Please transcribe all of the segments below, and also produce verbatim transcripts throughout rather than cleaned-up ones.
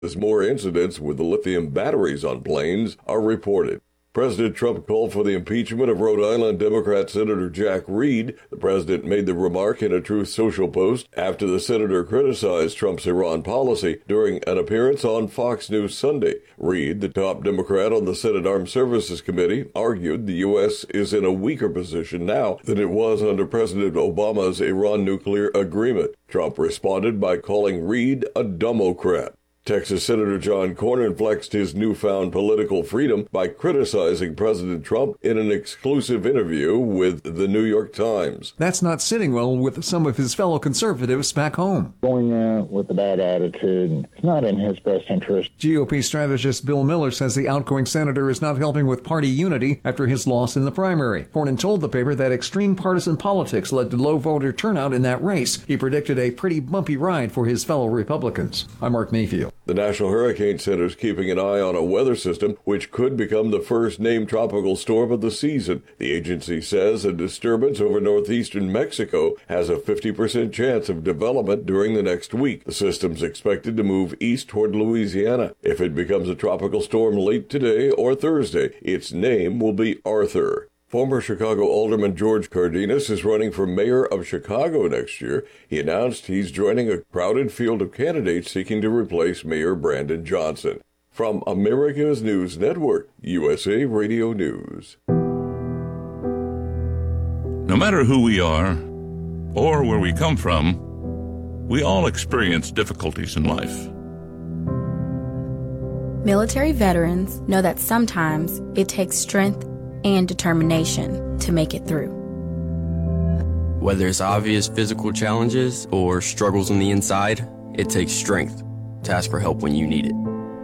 as more incidents with the lithium batteries on planes are reported. President Trump called for the impeachment of Rhode Island Democrat Senator Jack Reed. The president made the remark in a Truth Social post after the senator criticized Trump's Iran policy during an appearance on Fox News Sunday. Reed, the top Democrat on the Senate Armed Services Committee, argued the U S is in a weaker position now than it was under President Obama's Iran nuclear agreement. Trump responded by calling Reed a Democrat. Texas Senator John Cornyn flexed his newfound political freedom by criticizing President Trump in an exclusive interview with the New York Times. That's not sitting well with some of his fellow conservatives back home. Going out with a bad attitude, it's not in his best interest. G O P strategist Bill Miller says the outgoing senator is not helping with party unity after his loss in the primary. Cornyn told the paper that extreme partisan politics led to low voter turnout in that race. He predicted a pretty bumpy ride for his fellow Republicans. I'm Mark Mayfield. The National Hurricane Center is keeping an eye on a weather system which could become the first named tropical storm of the season. The agency says a disturbance over northeastern Mexico has a fifty percent chance of development during the next week. The system's expected to move east toward Louisiana. If it becomes a tropical storm late today or Thursday, its name will be Arthur. Former Chicago Alderman George Cardenas is running for mayor of Chicago next year. He announced he's joining a crowded field of candidates seeking to replace Mayor Brandon Johnson. From America's News Network, U S A Radio News. No matter who we are or where we come from, we all experience difficulties in life. Military veterans know that sometimes it takes strength and determination to make it through. Whether it's obvious physical challenges or struggles on the inside, it takes strength to ask for help when you need it.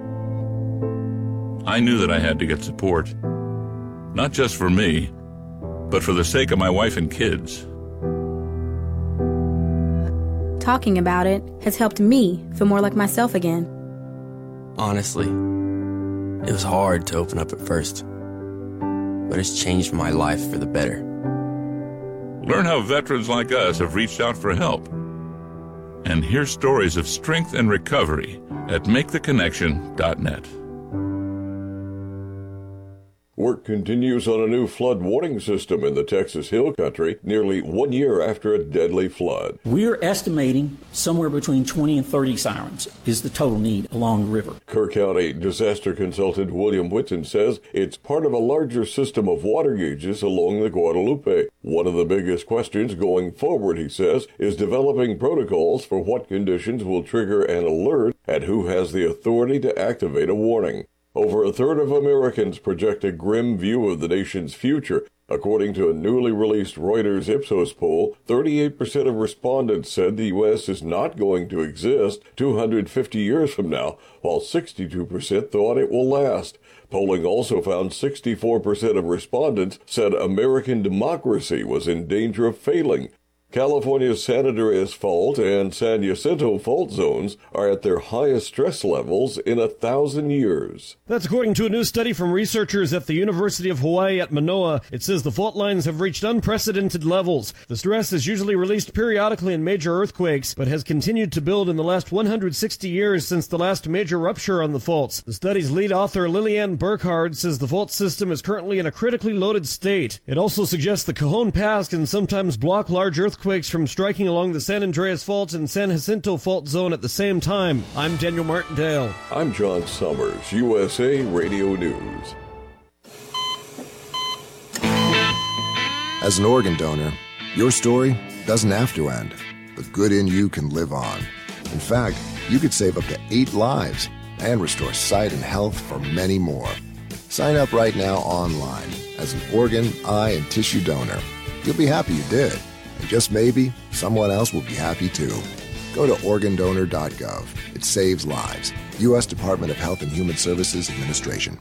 I knew that I had to get support, not just for me, but for the sake of my wife and kids. Talking about it has helped me feel more like myself again. Honestly, it was hard to open up at first, but it's changed my life for the better. Learn how veterans like us have reached out for help. And hear stories of strength and recovery at make the connection dot net. Work continues on a new flood warning system in the Texas Hill Country nearly one year after a deadly flood. We're estimating somewhere between twenty and thirty sirens is the total need along the river. Kerr County disaster consultant William Whitson says it's part of a larger system of water gauges along the Guadalupe. One of the biggest questions going forward, he says, is developing protocols for what conditions will trigger an alert and who has the authority to activate a warning. Over a third of Americans project a grim view of the nation's future. According to a newly released Reuters Ipsos poll, thirty-eight percent of respondents said the U S is not going to exist two hundred fifty years from now, while sixty-two percent thought it will last. Polling also found sixty-four percent of respondents said American democracy was in danger of failing. California's San Andreas Fault and San Jacinto Fault zones are at their highest stress levels in a thousand years. That's according to a new study from researchers at the University of Hawaii at Manoa. It says the fault lines have reached unprecedented levels. The stress is usually released periodically in major earthquakes, but has continued to build in the last one hundred sixty years since the last major rupture on the faults. The study's lead author, Liliane Burkhardt, says the fault system is currently in a critically loaded state. It also suggests the Cajon Pass can sometimes block large earthquakes Earthquakes from striking along the San Andreas Fault and San Jacinto Fault zone at the same time. I'm Daniel Martindale. I'm John Summers, U S A Radio News. As an organ donor, your story doesn't have to end. The good in you can live on. In fact, you could save up to eight lives and restore sight and health for many more. Sign up right now online as an organ, eye, and tissue donor. You'll be happy you did. And just maybe, someone else will be happy too. Go to organ donor dot gov. It saves lives. U S Department of Health and Human Services Administration.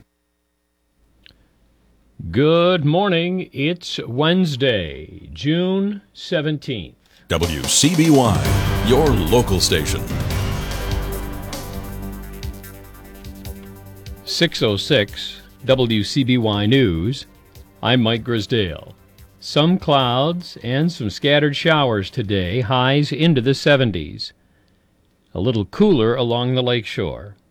Good morning. It's Wednesday, June seventeenth. W C B Y, your local station. six oh six W C B Y News. I'm Mike Grisdale. Some clouds and some scattered showers today, highs into the seventies. A little cooler along the lakeshore.